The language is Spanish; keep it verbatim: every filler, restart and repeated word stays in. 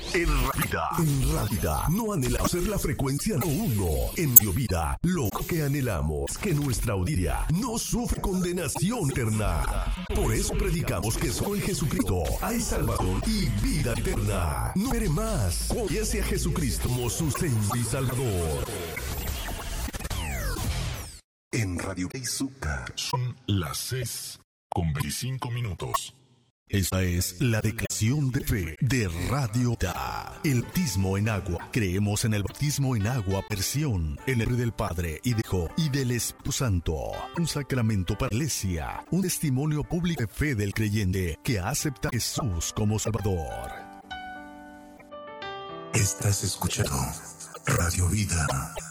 En realidad, en realidad, no anhelamos ser la frecuencia número uno. En Radio Vida, lo que anhelamos es que nuestra audiencia no sufra condenación eterna. Por eso predicamos que solo en Jesucristo hay salvación y vida eterna. No espere más. Confiese a Jesucristo como su Señor y Salvador. En Radio Izuka son las seis con veinticinco minutos. Esta es la declaración de fe de Radio Da. El bautismo en agua. Creemos en el bautismo en agua, versión en el nombre del Padre y del Hijo y del Espíritu Santo. Un sacramento para la Iglesia. Un testimonio público de fe del creyente que acepta a Jesús como Salvador. Estás escuchando Radio Vida.